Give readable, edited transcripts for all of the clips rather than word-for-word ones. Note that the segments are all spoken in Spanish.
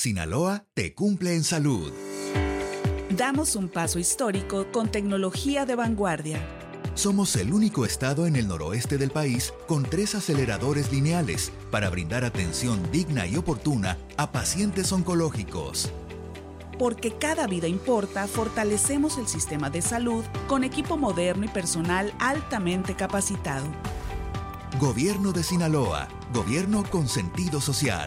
Sinaloa te cumple en salud. Damos un paso histórico con tecnología de vanguardia. Somos el único estado en el noroeste del país con 3 aceleradores lineales para brindar atención digna y oportuna a pacientes oncológicos. Porque cada vida importa, fortalecemos el sistema de salud con equipo moderno y personal altamente capacitado. Gobierno de Sinaloa, gobierno con sentido social.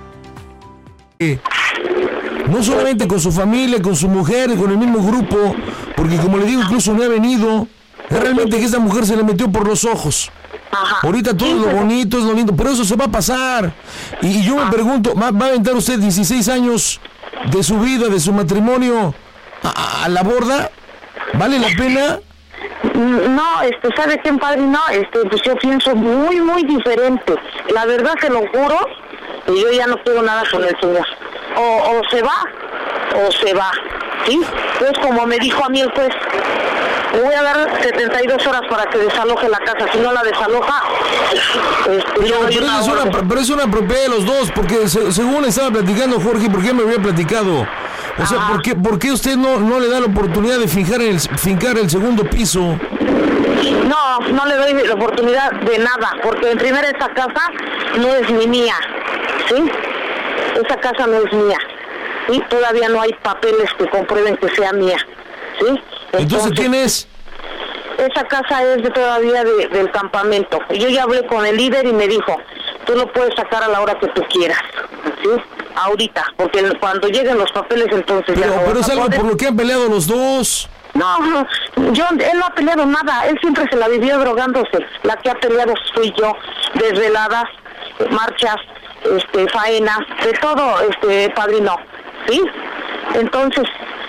No solamente con su familia, con su mujer, con el mismo grupo, porque como le digo, incluso no ha venido. Es realmente que esta mujer se le metió por los ojos. Ahorita todo es lo bonito, es lo lindo, pero eso se va a pasar. Y yo me pregunto, ¿va a aventar usted 16 años de su vida, de su matrimonio a la borda? ¿Vale la pena? No, ¿sabe qué, padrino? Pues yo pienso muy, muy diferente. La verdad, se lo juro, y yo ya no quiero nada con el señor. O se va, ¿sí? Entonces, como me dijo a mí el juez, le voy a dar 72 horas para que desaloje la casa. Si no la desaloja, pero es una propiedad de los dos, porque según estaba platicando Jorge, ¿por qué me había platicado? O sea, ¿por qué usted no le da la oportunidad de fincar el segundo piso? No le doy la oportunidad de nada, porque en primera esa casa no es ni mía, ¿sí? Esa casa no es mía, ¿sí? Todavía no hay papeles que comprueben que sea mía, ¿sí? Entonces, ¿quién es? Esa casa es todavía del campamento. Yo ya hablé con el líder y me dijo, tú lo puedes sacar a la hora que tú quieras, ¿sí? Ahorita, porque cuando lleguen los papeles entonces ya no. Pero es algo por lo que han peleado los dos. No, él no ha peleado nada, él siempre se la vivió drogándose. La que ha peleado soy yo, desveladas, marchas, faenas, de todo, padrino, ¿sí? Entonces,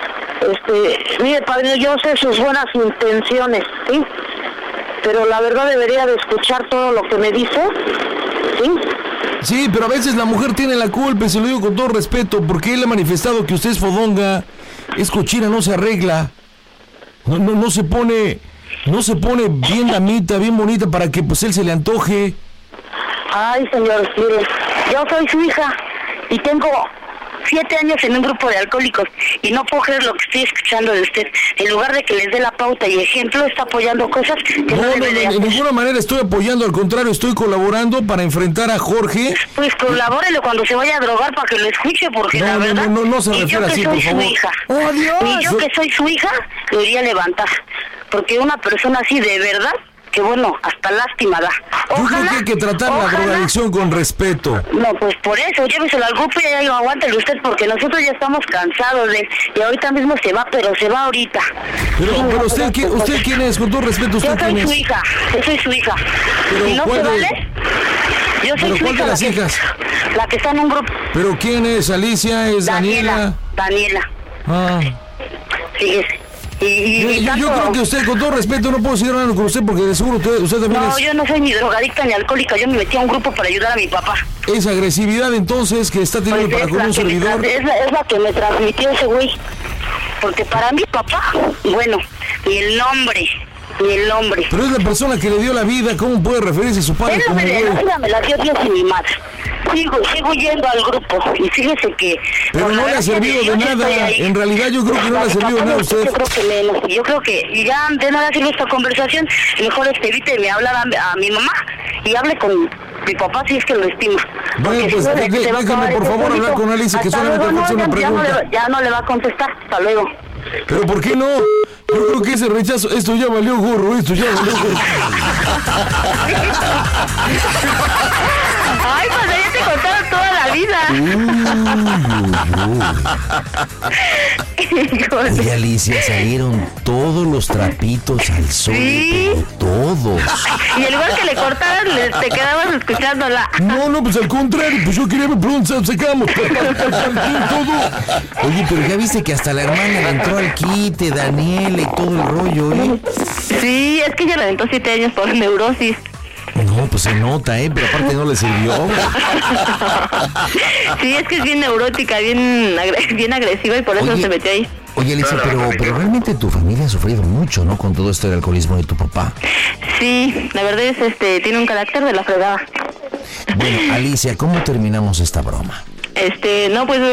mire, padrino, yo sé sus buenas intenciones, ¿sí? Pero la verdad debería de escuchar todo lo que me dice, ¿sí? Sí, pero a veces la mujer tiene la culpa, y se lo digo con todo respeto, porque él ha manifestado que usted es fodonga, es cochina, no se arregla. No se pone bien damita, bien bonita para que pues él se le antoje. Ay, señor, mire, yo soy su hija y tengo 7 años en un grupo de alcohólicos y no puedo creer lo que estoy escuchando de usted. En lugar de que les dé la pauta y ejemplo, está apoyando cosas que no debe de hacer. De ninguna manera estoy apoyando, al contrario, estoy colaborando para enfrentar a Jorge. Pues colabórele cuando se vaya a drogar para que lo escuche, porque la verdad... No se refiere así, por favor. ¡Oh, Dios! Y yo que soy su hija, debería levantar, porque una persona así de verdad... que bueno, hasta lástima da. Yo creo que hay que tratar la drogadicción con respeto. No, pues por eso, lléveselo al grupo y ya aguántele usted, porque nosotros ya estamos cansados de él, y ahorita mismo se va, pero se va ahorita. Pero usted quién es, con todo respeto, usted quién es. Yo soy su hija. Pero si no se vale, yo soy su hija. ¿Cuál de las hijas? La que está en un grupo. ¿Pero quién es? ¿Alicia? ¿Es Daniela? Daniela. Fíjese. Yo creo que usted, con todo respeto, no puedo seguir hablando con usted porque de seguro usted también es... No, yo no soy ni drogadicta ni alcohólica, yo me metí a un grupo para ayudar a mi papá. Esa agresividad entonces que está teniendo pues para con un servidor... Es la que me transmitió ese güey, porque para mi papá, bueno, ni el nombre. Pero es la persona que le dio la vida, ¿cómo puede referirse a su padre como güey? Ella me la dio Dios y mi madre. Sigo yendo al grupo y fíjese que... Pero no le ha servido de nada, en realidad yo creo que no le ha servido de nada a usted. Yo creo que ya de nada sirve esta conversación, mejor evite me hablar a mi mamá y hable con mi papá si es que lo estima. Bueno, pues déjame por favor hablar con Alicia, que solamente le hace una pregunta. Ya no le va a contestar, hasta luego. ¿Pero por qué no? Yo creo que ese rechazo, esto ya valió gorro. Ay, pues ya te contaron toda la vida. Oye, Alicia, salieron todos los trapitos al sol. ¿Sí? Todos. Y en lugar que le cortaran, te quedabas escuchándola. No, pues al contrario, pues yo quería me preguntar, sacamos todo. Oye, pero ya viste que hasta la hermana le entró al quite, Daniela y todo el rollo, ¿eh? Sí, es que ella le aventó 7 años por neurosis. No, pues se nota, pero aparte no le sirvió. Sí, es que es bien neurótica, bien agresiva y por eso se metió ahí. Oye, Alicia, pero realmente tu familia ha sufrido mucho, ¿no? Con todo esto del alcoholismo de tu papá. Sí, la verdad es, tiene un carácter de la fregada. Bueno, Alicia, ¿cómo terminamos esta broma? No, pues